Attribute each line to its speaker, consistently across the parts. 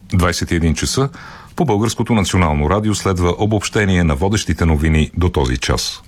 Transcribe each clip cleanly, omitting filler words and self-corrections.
Speaker 1: 21 часа по Българското национално радио следва обобщение на водещите новини до този час.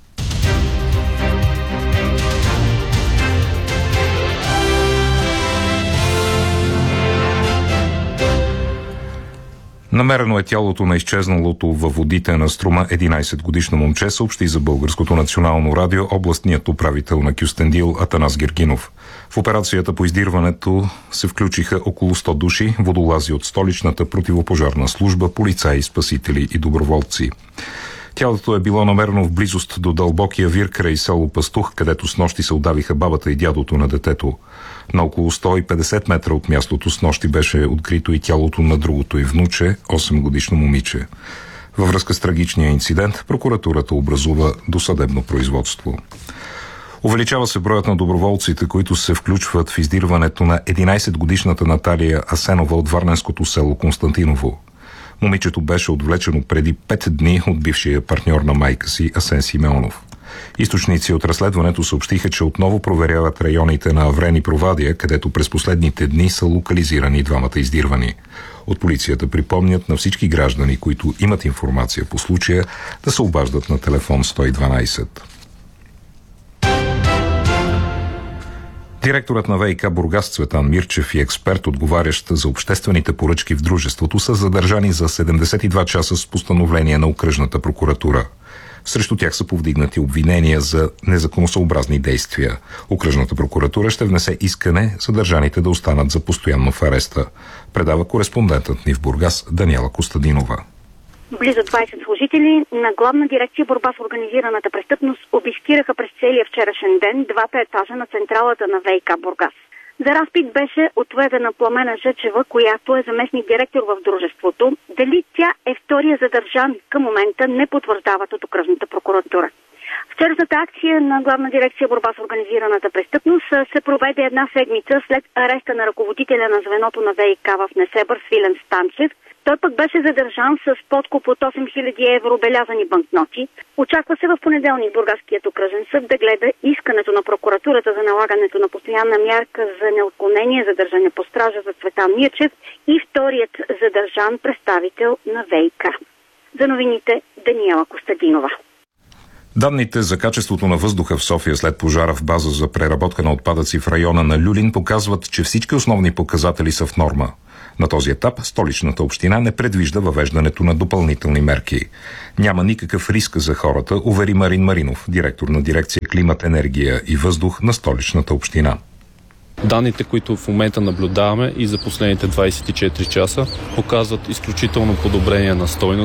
Speaker 1: Намерено е тялото на изчезналото във водите на Струма 11-годишно момче, съобщи за Българското национално радио областният управител на Кюстендил Атанас Гергинов. В операцията по издирването се включиха около 100 души, водолази от столичната противопожарна служба, полицаи, спасители и доброволци. Тялото е било намерено в близост до дълбокия вир край село Пастух, където снощи се удавиха бабата и дядото на детето. На около 150 метра от мястото снощи беше открито и тялото на другото и внуче, 8-годишно момиче. Във връзка с трагичния инцидент, прокуратурата образува досъдебно производство. Увеличава се броят на доброволците, които се включват в издирването на 11-годишната Наталия Асенова от варненското село Константиново. Момичето беше отвлечено преди 5 дни от бившия партньор на майка си Асен Симеонов. Източници от разследването съобщиха, че отново проверяват районите на Аврен и Провадия, където през последните дни са локализирани двамата издирвани. От полицията припомнят на всички граждани, които имат информация по случая, да се обаждат на телефон 112. Директорът на ВиК Бургас Цветан Мирчев и експерт, отговарящ за обществените поръчки в дружеството, са задържани за 72 часа с постановление на окръжната прокуратура. Срещу тях са повдигнати обвинения за незаконосъобразни действия. Окръжната прокуратура ще внесе искане задържаните да останат за постоянно в ареста. Предава кореспондентът ни в Бургас Даниела Костадинова.
Speaker 2: Близо 20 служители на Главна дирекция борба с организираната престъпност обискираха през целия вчерашен ден двата етажа на централата на ВиК Бургас. За разпит беше отведена Пламена Жечева, която е заместник директор в дружеството. Дали тя е втория задържан към момента не потвърждават от окръжната прокуратура. Вчерашната акция на Главна дирекция борба с организираната престъпност се проведе една седмица след ареста на ръководителя на звеното на ВиК в Несебър Свилен Станчев. Той пък беше задържан с подкуп от 8000 евро белязани банкноти. Очаква се в понеделник Бургаският окръжен съд да гледа искането на прокуратурата за налагането на постоянна мярка за неотклонение задържане по стража за Цветан Мирчев и вторият задържан представител на ВиК. За новините Даниела Костадинова.
Speaker 1: Данните за качеството на въздуха в София след пожара в база за преработка на отпадъци в района на Люлин показват, че всички основни показатели са в норма. На този етап столичната община не предвижда въвеждането на допълнителни мерки. Няма никакъв риск за хората, увери Марин Маринов, директор на дирекция Климат, енергия и въздух на столичната община.
Speaker 3: Данните, които в момента наблюдаваме и за последните 24 часа, показват изключително подобрение на стойност